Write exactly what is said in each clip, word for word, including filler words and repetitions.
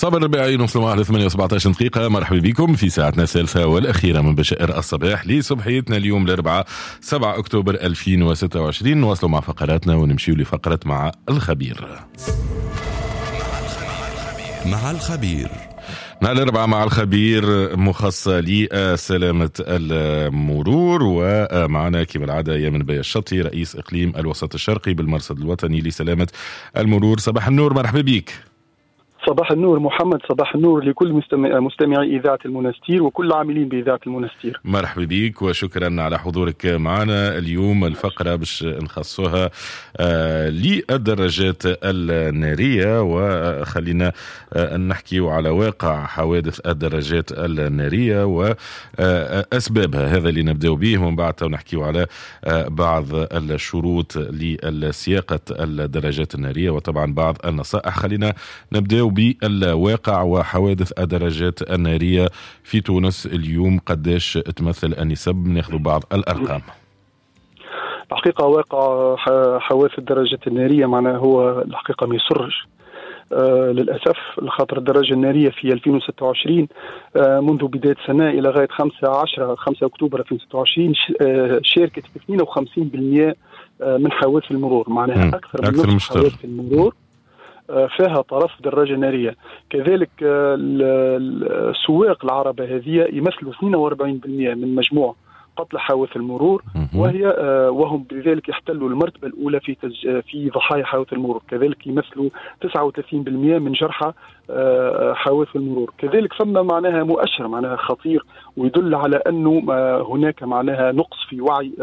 صباح الرباعي نوصلوا على ثمانية وسبعة عشر دقيقة. مرحبا بكم في ساعتنا الثالثة والأخيرة من بشائر الصباح لصبحيتنا اليوم الأربعاء سبعة أكتوبر ألفين وستة وعشرين. نواصلوا مع فقراتنا ونمشيوا لفقرة مع الخبير. مع الخبير مع الأربعاء مع الخبير مخصصة لسلامة المرور، ومعنا كما العادة يمن بي الشطي رئيس إقليم الوسط الشرقي بالمرصد الوطني لسلامة المرور. صباح النور، مرحبا بك. صباح النور محمد، صباح النور لكل مستمع مستمعي إذاعة المنستير وكل عاملين بإذاعة المنستير. مرحبا بك وشكرا على حضورك معنا اليوم. الفقرة باش نخصوها آه للدراجات النارية، وخلينا آه نحكي على واقع حوادث الدراجات النارية وأسبابها. هذا اللي نبدأ به، ومن بعد نحكي على آه بعض الشروط لسياقة الدراجات النارية وطبعا بعض النصائح. خلينا نبدأ بالواقع وحوادث الدراجات النارية في تونس اليوم. قداش تمثل النسب؟ ناخذ بعض الأرقام. الحقيقة واقع حوادث الدراجات النارية معناها هو الحقيقة ما يسرش آه للأسف، لخاطر الدراجة النارية في ألفين وستة وعشرين آه منذ بداية السنة إلى غاية خمسة عشر خمسة أكتوبر ألفين وستة وعشرين آه شاركت في اثنين وخمسين بالمئة آه من حوادث المرور، معناها أكثر من أكثر نصف حوادث المرور فيها طرف دراجة نارية. كذلك السواق العربة هذه يمثلوا اثنين وأربعين بالمئة من مجموع قتل حوادث المرور، وهي وهم بذلك يحتلوا المرتبة الأولى في في ضحايا حوادث المرور. كذلك يمثلوا تسعة وثلاثين بالمئة من جرحى حوادث المرور. كذلك ثم معناها مؤشر معناها خطير ويدل على أنه هناك معناها نقص في وعي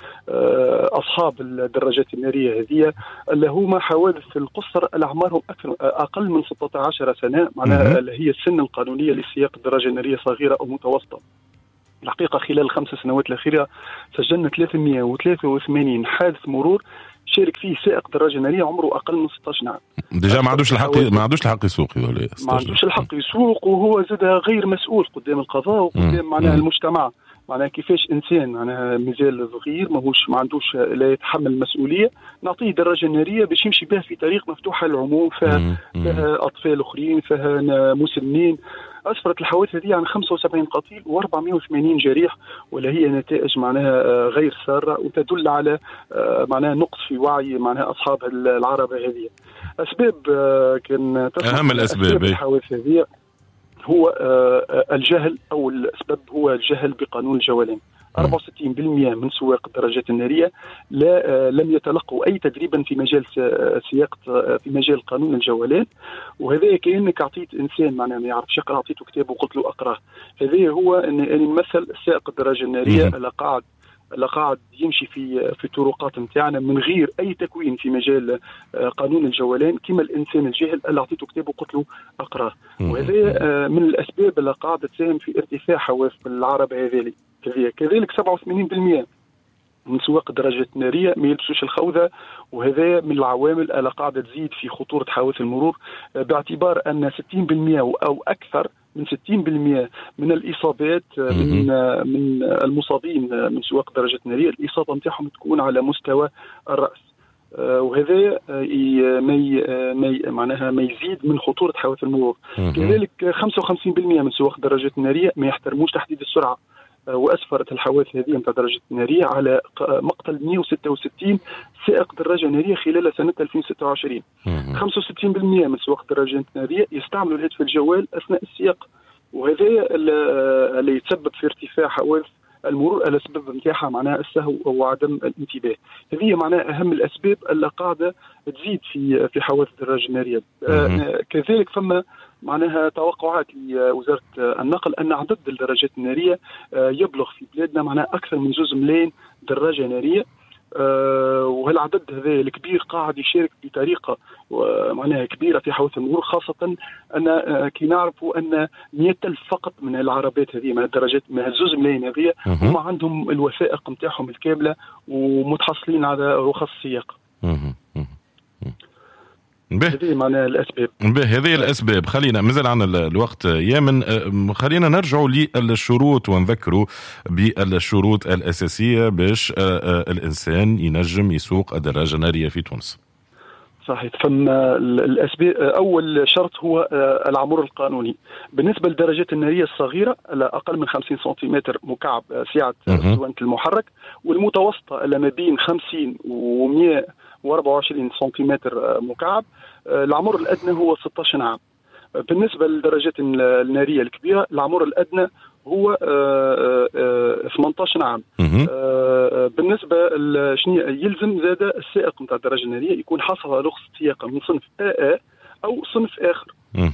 أصحاب الدراجات النارية هذه، اللي هما حوادث القصر الأعمارهم أكثر أقل من ستة عشر سنة، معناها اللي هي السن القانونية لسياق الدراجة النارية صغيرة أو متوسطة. الحقيقة خلال الخمس سنوات الأخيرة سجلنا ثلاثمئة وثلاثة وثمانين حادث مرور شارك فيه سائق دراجة نارية عمره أقل من ستة عشر عام. ديجا ما عندوش الحق ما عندوش الحق يسوق، ما عندوش الحق يسوق، وهو زاد غير مسؤول قدام القضاء وقدام معناها المجتمع. معناها كيفاش إنسان معناها مازال صغير ماهوش ما عندوش لا يتحمل المسؤولية نعطيه دراجة نارية باش يمشي بها في طريق مفتوحة للعموم، فيها فيها أطفال آخرين، فيها مسنين. أسفرت الحوادث هذه عن خمسة وسبعين قتيل وأربعمئة وثمانين جريح، ولا هي نتائج معناها غير سارة وتدل على معناها نقص في وعي معناها أصحاب العربة هذه. أسباب كان أهم الأسباب الحوادث هذه هو الجهل، أو الأسباب هو الجهل بقانون الجولان. أربعة وستين بالمئة من سواق الدراجات النارية لا لم يتلقوا أي تدريبا في مجال سياقة في مجال قانون الجولان، وهذا كأنك أعطيت إنسان معناه ما يعرفش يقرأ أعطيته كتاب وقلت له أقرأ. هذا هو أن نمثل سائق الدراجة النارية اللي قاعد اللي قاعد يمشي في في الطرقات نتاعنا من غير أي تكوين في مجال قانون الجولان، كما الإنسان الجاهل اللي أعطيته كتاب وقلت له أقرأ. وهذا من الأسباب اللي قاعدة تساهم في ارتفاع حوادث العربة هذه. كذلك سبعة وثمانين بالمئة من سواق الدراجات النارية ما يلبسوش الخوذة، وهذا من العوامل اللي قاعدة تزيد في خطورة حوادث المرور، باعتبار أن ستين بالمئة أو أكثر من ستين بالمئة من الإصابات من من المصابين من سواق الدراجات النارية الإصابة نتاعهم تكون على مستوى الرأس، وهذا ما معناها ما يزيد من خطورة حوادث المرور. كذلك خمسة وخمسين بالمئة من سواق الدراجات النارية ما يحترموش تحديد السرعة، وأسفرت الحوادث هذه نتاع الدراجة النارية على مقتل مئة وستة وستين سائق دراجة نارية خلال سنة ألفين وستة وعشرين. خمسة وستين بالمئة من سواق الدراجات النارية يستعملوا الهاتف الجوال أثناء السياق، وهذا اللي يتسبب في ارتفاع حوادث المرور. الأسباب نتاعها معناها السهو وعدم الانتباه. هذه معناها أهم الأسباب اللي قاعدة تزيد في في حوادث الدراجة النارية. آه كذلك ثم معناها توقعات لوزارة النقل أن عدد الدراجات النارية آه يبلغ في بلادنا معناها أكثر من زوز ملايين دراجة نارية، آه وهالعدد هذا الكبير قاعد يشارك بطريقة معناها كبيرة في حوادث المرور، خاصة أن آه كي نعرفوا أن مئة ألف فقط من العربات هذه من الدراجات من الزوز ملايين هذه هم عندهم الوثائق نتاعهم الكاملة ومتحصلين على رخص السياقة. هذه معناها الأسباب. هذه الأسباب. خلينا مازال عن الوقت يمن، خلينا نرجعوا للشروط ونذكروا بالشروط الأساسية باش الإنسان ينجم يسوق الدراجة النارية في تونس. صحيح. فما الأسباب، أول شرط هو العمر القانوني. بالنسبة للدرجات النارية الصغيرة لا أقل من خمسين سنتيمتر مكعب سعة اسطوانة المحرك، والمتوسطة ما بين خمسين ومئة وأربعة وعشرين سنتيمتر مكعب العمر الأدنى هو ستة عشر عام. بالنسبة للدرجات النارية الكبيرة العمر الأدنى هو ثمانية عشر عام. بالنسبة لشنو يلزم زاد السائق نتاع الدراجة النارية يكون حصل على رخصة سياقة من صنف آ أو صنف آخر.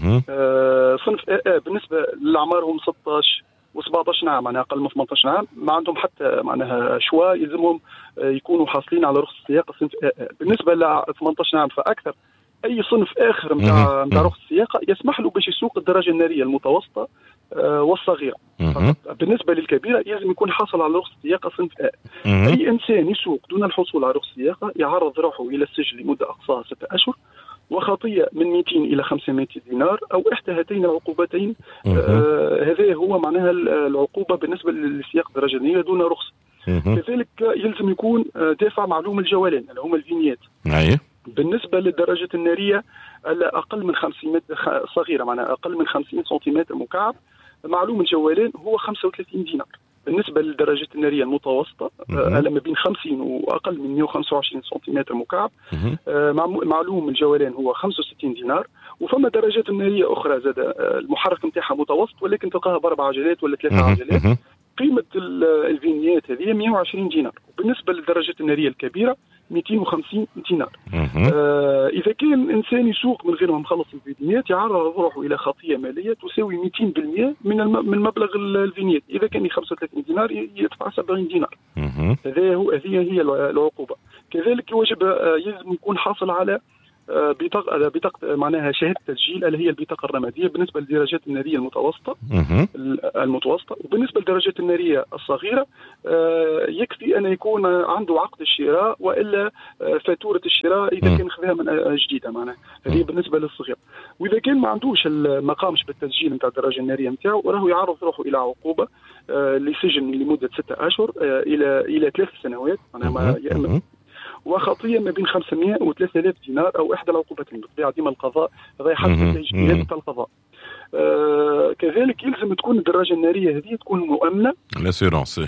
صنف آ بالنسبة لأعمارهم ستة عشر وسبعة عشر عام، معناها أقل من ثمانية عشر عام، ما عندهم حتى معناها شوا، يلزمهم يكونوا حاصلين على رخصة سياقة صنف آ. بالنسبة ل ثمانية عشر عام فأكثر، أي صنف آخر نتاع نتاع رخصة السياقة يسمح له باش يسوق الدراجة النارية المتوسطة والصغيرة. بالنسبة للكبيرة لازم يكون حاصل على رخصة سياقة صنف آ. أي إنسان يسوق دون الحصول على رخصة سياقة يعرض روحه إلى السجن لمدة أقصاها ستة أشهر، وخطية من مئتين إلى خمسمائة دينار، أو إحدى هاتين العقوبتين. آه هذا هو معناها العقوبة بالنسبة لسياق الدراجة النارية دون رخصة. كذلك يلزم يكون دافع معلوم الجولان اللي هما الفينيات. بالنسبة للدراجة النارية أقل من خمسين صغيرة، معناها أقل من خمسين سنتيمتر مكعب، معلوم الجولان هو خمسة وثلاثين دينار. بالنسبة للدراجة النارية المتوسطة ألا ما بين خمسين وأقل من مئة وخمسة وعشرين سنتيمتر مكعب، معلوم الجولان هو خمسة وستين دينار. وفما درجات النارية أخرى زاد المحرك نتاعها متوسط ولكن تلقاها بأربع عجلات ولا ثلاثة عجلات، قيمة الفينيات هذه مئة وعشرين دينار. وبالنسبة للدرجات النارية الكبيرة مئتين وخمسين دينار. آه إذا كان إنسان يسوق من غير ما مخلص الفينيات يعرض روحه إلى خطية مالية تساوي مئتين بالمئة من الم... من مبلغ الفينيات. إذا كان خمسة وثلاثين دينار يدفع سبعين دينار. هذه هو هذه هي العقوبة. كذلك يجب يجب يكون حاصل على بطاقة بطاقة معناها شهادة تسجيل اللي هي البطاقة الرمادية بالنسبة للدرجات النارية المتوسطة المتوسطة. وبالنسبة للدرجات النارية الصغيرة يكفي أن يكون عنده عقد الشراء وإلا فاتورة الشراء إذا كان خذها من جديدة، معناها هذه بالنسبة للصغير. وإذا كان ما عندوش ما قامش بالتسجيل نتاع الدرجة النارية نتاعو راهو يعرض روحه إلى عقوبة لسجن لمدة ستة أشهر إلى إلى ثلاث سنوات، معناها يا إما وخطية ما بين خمسمائة وثلاثة آلاف دينار أو إحدى العقوبتين بالطبيعة ديما القضاء هذا حسب التجديدات نتاع القضاء. آه كذلك يلزم تكون الدراجة النارية هذه تكون مؤمنة، لاسيرونس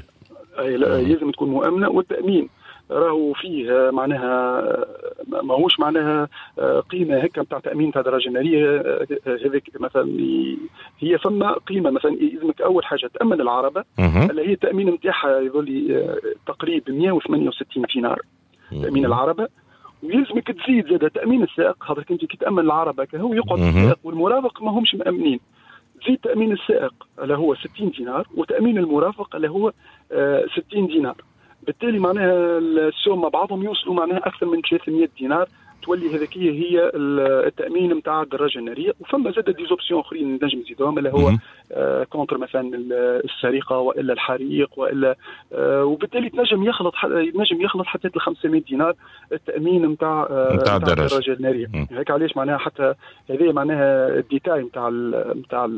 يلزم تكون مؤمنة، والتأمين راهو فيه معناها ماهوش معناها قيمة هيك نتاع تأمين تاع الدراجة النارية هذيك مثلا هي فما قيمة مثلا يلزمك أول حاجة تأمن العربة اللي هي التأمين نتاعها يظل تقريبا مئة وثمانية وستين دينار تأمين العربة. ويلزمك تزيد زاد تأمين السائق، خاطر انت كي تأمن العربة كهو يقعد السائق والمرافق ما همش مأمنين، زيد تأمين السائق اللي هو ستين دينار وتأمين المرافق اللي هو آه ستين دينار. بالتالي معناها السوم مع بعضهم يوصلوا معناها أكثر من ثلاثمائة دينار، تولي هذيك هي التأمين نتاع الدراجة النارية. وفما زاد ديزوبسيون اخرين نجم نزيدوهم اللي هو آه كونتر مثلا السرقة والا الحريق والا آه وبالتالي تنجم يخلط ينجم يخلط حتى خمسمائة دينار التأمين نتاع آه الدراجة النارية. هيك علاش معناها حتى هذه معناها الديتاي نتاع نتاع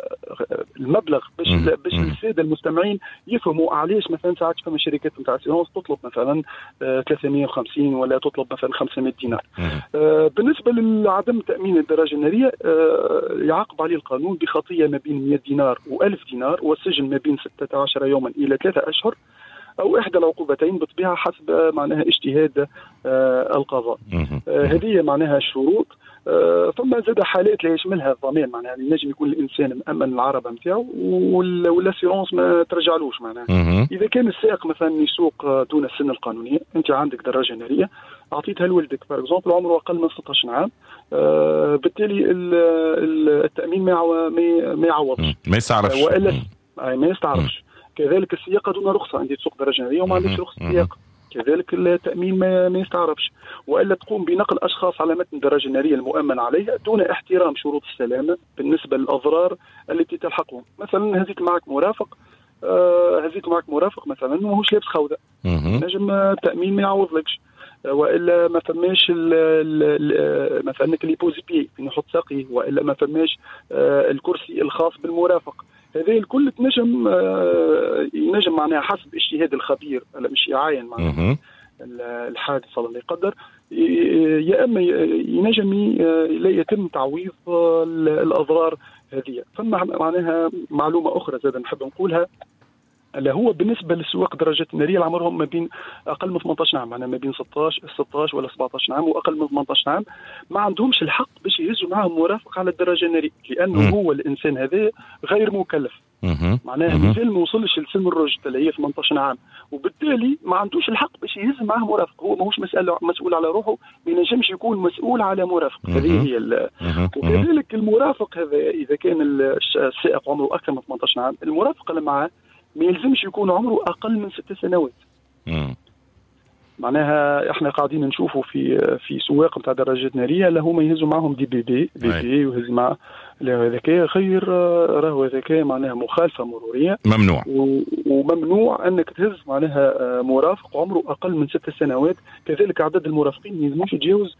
المبلغ باش باش السادة المستمعين يفهموا علاش مثلا ساعات فما شركات نتاع سيونس تطلب مثلا آه ثلاثمائة وخمسين ولا تطلب مثلا خمسمائة دينار. آه بالنسبة لعدم تأمين الدراجة النارية آه يعاقب عليه القانون بخطية ما بين مئة دينار وألف دينار والسجن ما بين ستة عشر يوما إلى ثلاثة أشهر أو إحدى العقوبتين بالطبيعة حسب معناها اجتهاد آه القضاء. آه هذه معناها الشروط. آه ثم زاد حالات لا يشملها الضمان، معناها يعني نجم يكون الإنسان مأمن العربة نتاعو والاسيرونس ما ترجعلوش، معناها إذا كان السائق مثلا يسوق دون السن القانونية، أنت عندك دراجة نارية أعطيتها لولدك باغ اكزومبل عمره أقل من ستة عشر عام، آه بالتالي التأمين ما ما يعوضش ما يستعرفش وإلا ما يستعرفش. كذلك السياقة دون رخصة، عندي تسوق دراجة نارية وما عندكش رخصة سياقة، كذلك التأمين ما, ما يستعرفش. وإلا تقوم بنقل أشخاص على متن الدراجة النارية المؤمن عليها دون احترام شروط السلامة بالنسبة للأضرار التي تلحقهم. مثلا هزيت معك مرافق آه هزيت معك مرافق مثلا وماهوش لابس خوذة، نجم التأمين ما يعوضلكش. والا ما فماش مثلا لي بوزي بي نحط ساقي، والا ما فماش الكرسي الخاص بالمرافق. هذه الكل تنجم ينجم معناها حسب اجتهاد الخبير، لا مش يعاين معناها الحادث الله لا يقدر، يا اما ينجم لا يتم تعويض الاضرار هذه. ثم معناها معلومه اخرى زاد نحب نقولها، اللي هو بالنسبه للسواق الدراجات الناريه اللي عمرهم ما بين اقل من ثمانية عشر عام، معناها ما بين ستطاش ولا سبعة عشر عام واقل من ثمانية عشر عام، ما عندهمش الحق باش يهزوا معهم مرافق على الدراجه الناريه، لانه هو الانسان هذا غير مكلف، معناها مازال ما وصلش لسن الرشد اللي هي ثمانية عشر عام، وبالتالي ما عندوش الحق باش يهز معاه مرافق. هو ماهوش مسألة مسؤول على روحه، ما ينجمش يكون مسؤول على مرافق. هذه هي وكذلك المرافق هذا اذا كان السائق عمره اكثر من ثمانية عشر عام، المرافق اللي معاه ما يلزمش يكون عمره اقل من ست سنوات. مم. معناها احنا قاعدين نشوفوا في في سواق نتاع دراجات ناريه اللي هما يهزوا معهم دي بي بي بي بي ويهز مع هذاك غير راهو هذاك معناها مخالفه مروريه ممنوع، وممنوع انك تهز معناها مرافق عمره اقل من ست سنوات. كذلك عدد المرافقين ما يلزموش يتجاوز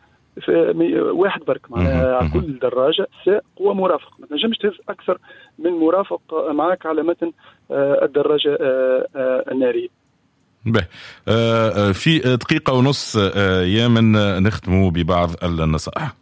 واحد برك، معناها على كل دراجه سائق ومرافق، ما تنجمش تهز اكثر من مرافق معك على متن الدراجه الناريه. به في دقيقه ونص يمن نختموا ببعض النصائح.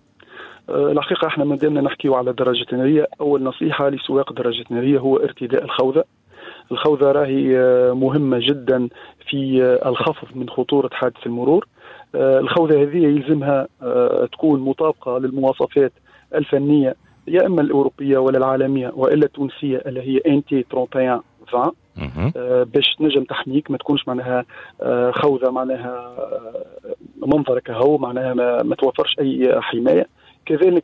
الحقيقه احنا ما دامنا نحكيو على الدراجه الناريه، اول نصيحه لسواق الدراجه الناريه هو ارتداء الخوذه. الخوذه راهي مهمه جدا في الخفض من خطوره حادث المرور. الخوذة هذه يلزمها تكون مطابقة للمواصفات الفنية يا إما الأوروبية ولا العالمية وإلا التونسية اللي هي إن تي واحد وثلاثين عشرين باش نجم تحميك، ما تكونش معناها خوذة معناها منظر كهو، معناها ما, ما توفرش أي حماية. كذلك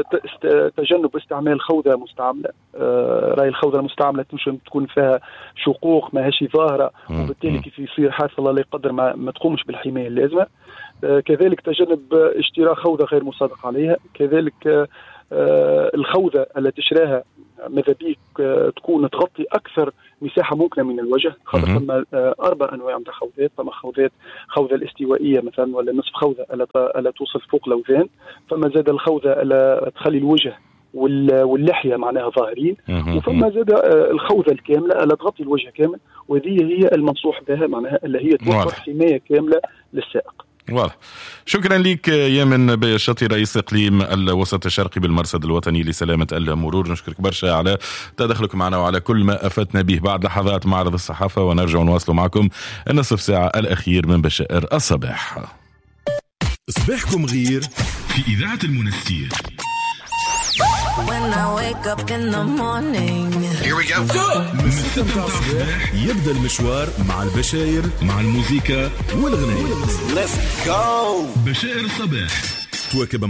تجنب استعمال خوذة مستعملة. راي الخوذة المستعملة تكون فيها شقوق ما هيش ظاهرة، وبالتالي كيف يصير حادث الله لا يقدر ما, ما تقومش بالحماية اللازمة. كذلك تجنب اشتراء خوذة غير مصادق عليها. كذلك الخوذة التي تشراها ماذا بيك تكون تغطي أكثر مساحة ممكنة من الوجه، خاطر ثم أربع أنواع من خوذات. ثم خوذات خوذة الاستوائية مثلا ولا نصف خوذة ألا توصل فوق الأوذان، فما زاد الخوذة ألا تخلي الوجه واللحية معناها ظاهرين، وثم زاد الخوذة الكاملة ألا تغطي الوجه كامل، وهذه هي المنصوح بها معناها اللي هي توفر حماية كاملة للسائق. واضح. شكرا لك يمن بيشطي رئيس اقليم الوسط الشرقي بالمرصد الوطني لسلامه المرور. نشكرك برشا على تدخلك معنا وعلى كل ما افدتنا به. بعد لحظات معرض الصحافه ونرجع نواصل معكم النصف ساعه الاخير من بشائر الصباح. صباحكم غير في اذاعه المنستير. When I wake up in the morning. Here we go. من الستة الصباح يبدأ المشوار مع البشاير، مع الموسيقى والغناء. Let's go. بشائر الصباح تواكب